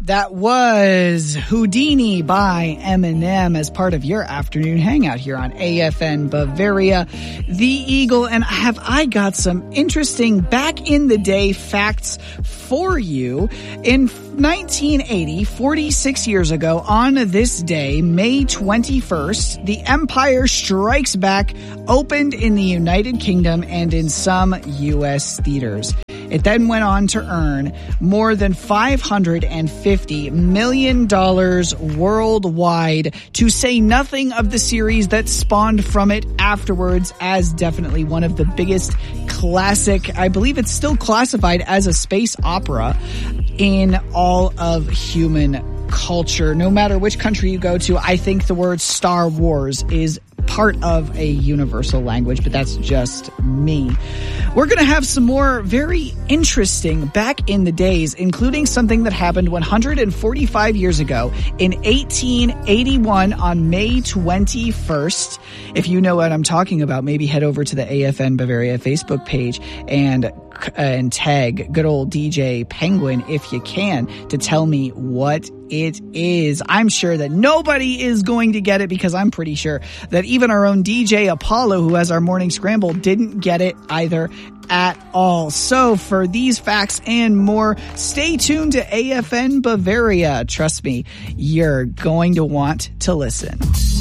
That was Houdini by Eminem as part of your afternoon hangout here on AFN Bavaria, The Eagle. And have I got some interesting back in the day facts for you. In 1980, 46 years ago, on this day, May 21st, The Empire Strikes Back opened in the United Kingdom and in some U.S. theaters. It then went on to earn more than $550 million worldwide, to say nothing of the series that spawned from it afterwards, as definitely one of the biggest classic, I believe it's still classified as a space opera in all of human culture. No matter which country you go to, I think the word Star Wars is part of a universal language, but that's just me. We're going to have some more very interesting back in the days, including something that happened 145 years ago in 1881 on May 21st. If you know what I'm talking about, maybe head over to the AFN Bavaria Facebook page and tag good old DJ Penguin if you can to tell me what it is. I'm sure that nobody is going to get it, because I'm pretty sure that even our own DJ Apollo, who has our morning scramble, didn't get it either at all. So for these facts and more, stay tuned to AFN Bavaria. Trust me, you're going to want to listen.